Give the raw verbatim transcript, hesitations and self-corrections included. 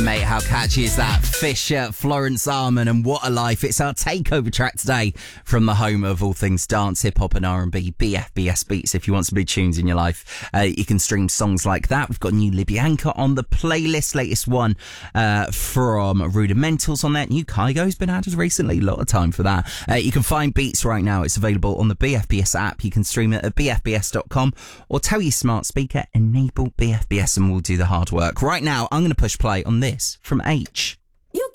Mate, how catchy is that? Fisher, Florence Arman, and What a Life. It's our takeover track today from the home of all things dance, hip-hop and R and B, B F B S Beats. If you want some big tunes in your life, uh, you can stream songs like that. We've got new Libyanka on the playlist, latest one uh, from Rudimentals on that. New Kygo's been added recently, a lot of time for that. Uh, you can find Beats right now. It's available on the B F B S app. You can stream it at b f b s dot com or tell your smart speaker, enable B F B S, and we'll do the hard work. Right now, I'm going to push play on this from H.